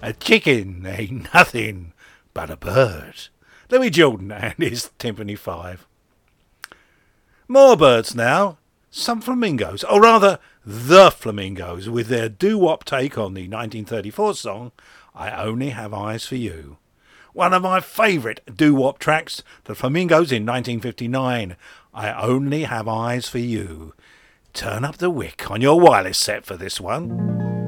A chicken ain't nothing but a bird. Louis Jordan and his Timpani 5. More birds now. Some flamingos, or rather the Flamingos, with their doo-wop take on the 1934 song I Only Have Eyes for You. One of my favourite doo-wop tracks, the Flamingos in 1959, I Only Have Eyes for You. Turn up the wick on your wireless set for this one.